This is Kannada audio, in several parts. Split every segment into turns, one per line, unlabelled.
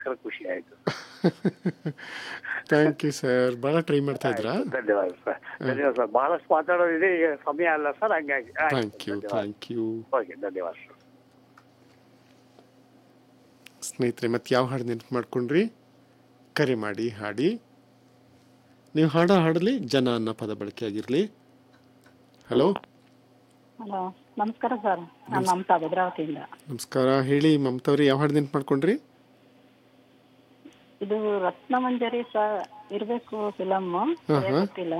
ಖುಷಿ ಆಯ್ತು.
Thank you sir. ಭಾಳ ಟ್ರೈ ಮಾಡ್ತಾ ಇದ್ರಾ?
ಆಯ್ತು, ಧನ್ಯವಾದ ಸರ್. ಧನ್ಯವಾದ ಸರ್. ಬಹಳಷ್ಟು ಮಾತಾಡೋದಿದೆ, ಈಗ ಸಮಯ ಅಲ್ಲ ಸರ್, ಹಂಗಾಗಿ
thank you. Thank you.
Okay, ಧನ್ಯವಾದ ಸರ್.
ಸ್ನೇಹಿತರೆ, ಮತ್ತೆ ಯಾವ ಹಾಡು ನೆನಪು ಮಾಡ್ಕೊಂಡ್ರಿ? ಕರೆ ಮಾಡಿ ಹಾಡಿ. ನೀವು ಹಾಡಲಿ ಜನ ಅನ್ನೋ ಪದ ಬಳಕೆ ಆಗಿರಲಿ. ಹಲೋ
ಹಲೋ, ನಮಸ್ಕಾರ ಸರ್. ನಾನು ಮಮತಾ ಭದ್ರಾವತಿಯಿಂದ.
ನಮಸ್ಕಾರ. ಹೇಳಿ ಮಮತಾವ್ರಿ, ಯಾವ ಹಾಡು ನೆನಪು ಮಾಡ್ಕೊಂಡ್ರಿ?
ಇದು ರತ್ನಮಂಜರಿ ಇರ್ಬೇಕು ಫಿಲಮ್, ಗೊತ್ತಿಲ್ಲ.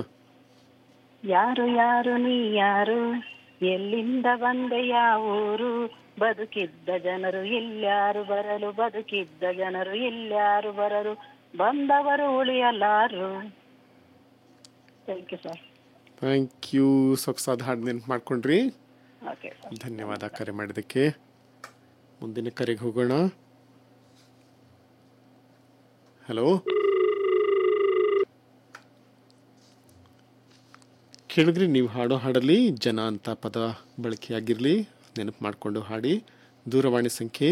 ಯಾರು ಯಾರು ನೀ ಯಾರು, ಎಲ್ಲಿಂದ ಬಂದೆ ಯಾವೂರು, ಬದುಕಿದ್ದ ಜನರು ಇಲ್ಯಾರು ಬರಲು, ಬದುಕಿದ್ದ ಜನರು ಇಲ್ಯಾರು ಬರಲು, ಬಂದವರು ಉಳಿಯಲಾರು. Thank you sir.
Thank you. ಸೊಗಸಾದ ಹಾಡು ನೆನಪು ಮಾಡ್ಕೊಂಡ್ರಿ.
ಓಕೆ ಸರ್,
ಧನ್ಯವಾದ ಕರೆ ಮಾಡಿದ್ದಕ್ಕೆ. ಮುಂದಿನ ಕರೆಗೆ ಹೋಗೋಣ. ಹಲೋ, ಕೇಳಿದ್ರಿ, ನೀವು ಹಾಡೋ ಹಾಡಲ್ಲಿ ಜನ ಅಂತ ಪದ ಬಳಕೆಯಾಗಿರಲಿ, ನೆನಪು ಮಾಡಿಕೊಂಡು ಹಾಡಿ. ದೂರವಾಣಿ ಸಂಖ್ಯೆ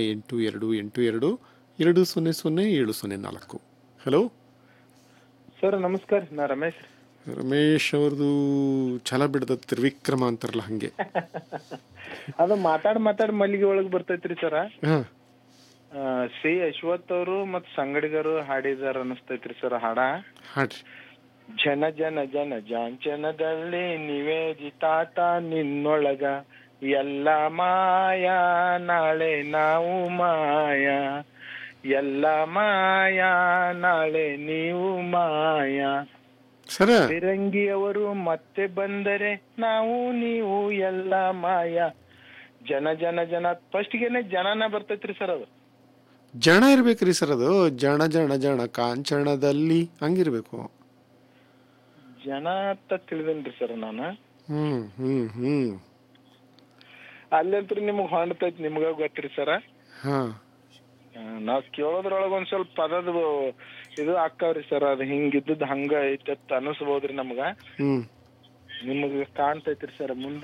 082822200704. ಹಲೋ
ಸರ್, ನಮಸ್ಕಾರ. ನಾ ರಮೇಶ್.
ರಮೇಶ್ ಅವ್ರದ್ದು ಛಲ ಬಿಡದ ತ್ರಿವಿಕ್ರಮ ಅಂತಾರಲ್ಲ ಹಂಗೆ.
ಅದು ಮಾತಾಡ್ ಮಲ್ಲಿಗೆ ಒಳಗ್ ಬರ್ತೈತ್ರಿ ಸರ.
ಹಾ,
ಶ್ರೀ ಅಶ್ವಥ್ ಅವರು ಮತ್ ಸಂಗಡಿಗರು ಹಾಡಿದಾರ ಅನಸ್ತೈತ್ರಿ ಸರ್ ಹಾಡ.
ಹಾಡ್ರಿ.
ಜನ ಜನ ಜನ ಜಾಂಚನದಲ್ಲಿ ನಿವೇದಿತಾತ ನಿನ್ನೊಳಗ, ಎಲ್ಲ ಮಾಯಾ ನಾಳೆ ನಾವು ಮಾಯಾ, ಎಲ್ಲ ಮಾಯಾ ನಾಳೆ ನೀವು ಮಾಯಾ,
ಸರ
ಫಿರಂಗಿಯವರು ಮತ್ತೆ ಬಂದರೆ ನಾವು ನೀವು ಎಲ್ಲ ಮಾಯಾ, ಜನ ಜನ ಜನ. ಫಸ್ಟ್ಗೆನೆ ಜನನ ಬರ್ತೈತ್ರಿ ಸರ್. ಅದು
ಜನ ಇರ್ಬೇಕ್ರಿ ಸರ್. ಅದು ಜನ ಜನ ಜನ ಕಾಂಚನದಲ್ಲಿ ಹಂಗಿರ್ಬೇಕು.
ಜನ ಅಂತ ತಿಳಿದೇನ್ರಿ ಸರ್ ನಾನು.
ಹ್ಮ್
ಅಲ್ಲಂತ್ರಿ ನಿಮಗ್ ಹೊಂಡ್ತೈತಿ, ನಿಮ್ಗ ಗೊತ್ತಿರಿ ಸರ.
ಹಾ,
ನಾವ್ ಕೇಳೋದ್ರೊಳಗ ಒಂದ್ ಸ್ವಲ್ಪ ಪದದ ಇದು ಹಾಕವ್ರಿ ಸರ್. ಅದ್ ಹಿಂಗಿದ್ದದ್ ಹಂಗ ಐತಿ ಅಂತ ಅನಸ್ಬೋದ್ರಿ ನಮ್ಗ. ನಿಮಗ ಕಾಣ್ತೈತ್ರಿ ಸರ್ ಮುಂದ.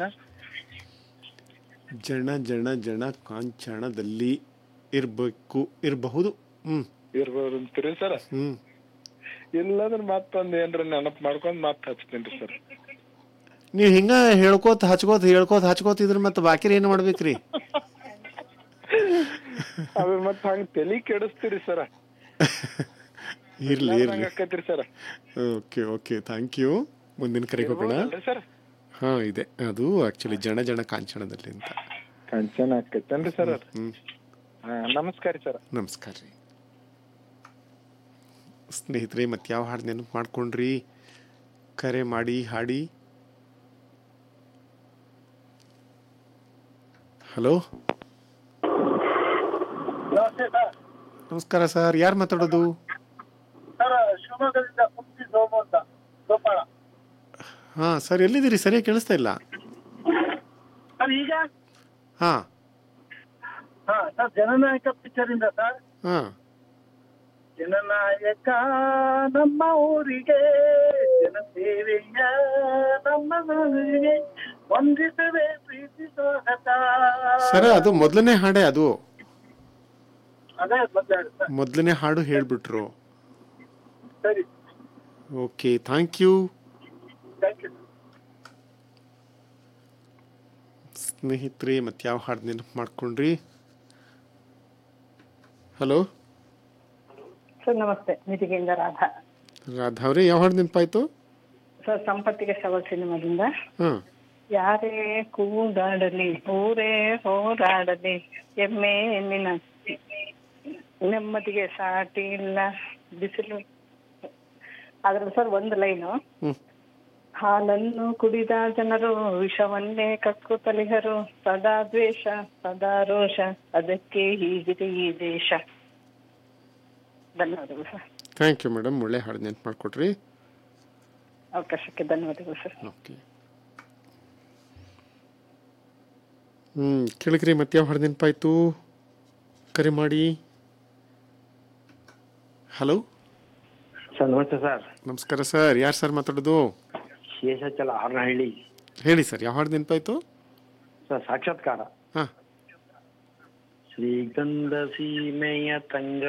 ಜನ ಜನ ಜನ ಕಾಂಚನದಲ್ಲಿ ಇರಬಹುದು.
ಇರ್ಬೋದು ಅಂತೀರಿ ಸರ್. ಇಲ್ಲಂದ್ರ ಮತ್ತೊಂದ್ ಏನ್ರ ನೆನಪ್ ಮಾಡ್ಕೊಂಡ್ ಮತ್ ಹಚ್ತೇನ್ರಿ ಸರ್.
ನೀವ್ ಹಿಂಗ ಹೇಳ್ಕೋತ ಹಚ್ಕೋತ ಇದ್ರ ಮತ್ತ ಬಾಕಿರ ಏನ್ ಮಾಡ್ಬೇಕ್ರಿ?
ಅದ್ರ ಮತ್ ಹಂಗ ತಲಿ ಕೆಡಿಸ್ತೀರಿ ಸರ.
ಇರ್ಲಿ
ಆಕತ್ರಿ ಸರ್.
Okay thank you. ಮುಂದಿನ ಕರೆಗೆ ಹೋಗೋಣ. ಹಾ, ಇದೆ. ಅದು ಆಕ್ಚುಲಿ ಜನ ಜನ ಕಾಂಚನದಲ್ಲಿ ಅಂತ.
ಕಾಂಚನ ಆಕೈತೇನ್ರಿ ಸರ್? ನಮಸ್ಕಾರ ಸರ್.
ನಮಸ್ಕಾರ ರೀ ಸ್ನೇಹಿತರೆ. ಮತ್ತೆ ಯಾವ ಹಾಡು ನೆನಪು ಮಾಡ್ಕೊಂಡ್ರಿ? ಕರೆ ಮಾಡಿ ಹಾಡಿ. ಹಲೋ, ನಮಸ್ಕಾರ ಸರ್. ಯಾರು ಮಾತಾಡೋದು? ಹಾ ಸರ್, ಎಲ್ಲಿದ್ದೀರಿ? ಸರಿಯಾಗಿ ಕೇಳಿಸ್ತಾ ಇಲ್ಲ. ಹಾ,
ಜನನಾಯಕ ಪಿಕ್ಚರ್ ಇಂದ ಸರ್.
ಹಾ,
ಜನನಾಯಕ ನಮ್ಮ ಊರಿಗೆ, ಜನಸೇವೆಯ ನಮ್ಮ ಊರಿಗೆ, ವಂದಿಸುವೆ ಪ್ರೀತಿ ಸ್ವಾಗತ.
ಸರ್ ಅದು ಮೊದಲನೇ ಹಾಡೇ. ಅದು
ಅದೇ
ಮೊದಲನೇ ಹಾಡು ಹೇಳ್ಬಿಟ್ರು.
ಸರಿ,
okay thank you.
Thank you.
ಸ್ನೇಹಿತರೆ, ಮತ್ತೆ ಯಾವ ಹಾಡು ನೆನಪು ಮಾಡ್ಕೊಂಡ್ರಿ? ಹಲೋ
ಸರ್ ನಮಸ್ತೆ. ನಿಧಿಗೆಯಿಂದ ರಾಧಾ.
ರಾಧಾ ಅವರೇ, ಯಾವ ಹಾಡು ನೆನಪಾಯ್ತು?
ಸರ್, ಸಂಪತ್ತಿಗೆ ಸವಾಲ್ ಸಿನಿಮಾದಿಂದ.
ಹಾಂ,
ಯಾರೇ ಕೂಗಾಡಲಿ ಊರೇ ಹೋರಾಡಲಿ, ಎಮ್ಮೆ ನಿನ್ನ ನೆಮ್ಮದಿಗೆ ಸಾಟಿ ಇಲ್ಲ ಬಿಸಿಲು. ಅದ್ರಲ್ಲಿ ಸರ್ ಒಂದು ಲೈನು, ಹಾಲನ್ನು ಕುಡಿದ ಜನರು ವಿಷವನ್ನೇ ಕಕ್ಕುತ್ತಲಿಹರು, ಸದಾ ದ್ವೇಷ ಸದಾ ರೋಷ, ಅದಕ್ಕೆ ಹೀಗಿದೆ ಈ ದೇಶ. ಧನ್ಯವಾದಗಳು ಸರ್.
Thank you madam. ಒಳ್ಳೆ ಹಾಡು ನೆನಪು ಮಾಡಿಕೊಟ್ರಿ.
ಅವಕಾಶಕ್ಕೆ ಧನ್ಯವಾದಗಳು ಸರ್.
ಓಕೆ. ಕೇಳಿದ್ರಿ, ಮತ್ತೆ ಯಾವ ಹಾಡು ನೆನಪಾಯ್ತು? ಕರೆ ಮಾಡಿ. ಹಲೋ
ಸರ್, ನಮಸ್ತೆ ಸರ್.
ನಮಸ್ಕಾರ ಸರ್. ಯಾರು ಸರ್ ಮಾತಾಡೋದು?
ಶೇಷಾಚಲ ಹಾರನಹಳ್ಳಿ.
ಹೇಳಿ ಸರ್, ಯಾವ ಹಾಡು ನೆನಪಾಯ್ತು?
ಸರ್, ಸಾಕ್ಷಾತ್ಕಾರ.
ಹಾಂ,
ಶ್ರೀಗಂಧ ಸೀಮೆಯ ತಂಗ